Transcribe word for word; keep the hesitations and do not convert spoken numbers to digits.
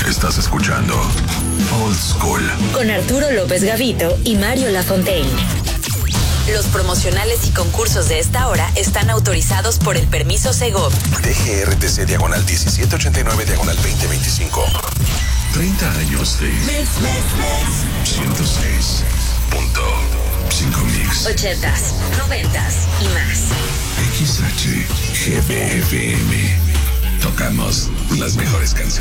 Estás escuchando Old School con Arturo López Gavito y Mario Lafontaine. Los promocionales y concursos de esta hora están autorizados por el permiso Segov. D G R T C diagonal diecisiete ochenta y nueve diagonal veinte veinticinco. treinta años de ciento seis punto cinco mix. Ochentas, noventas y más. X H G B F M. Tocamos las mejores canciones.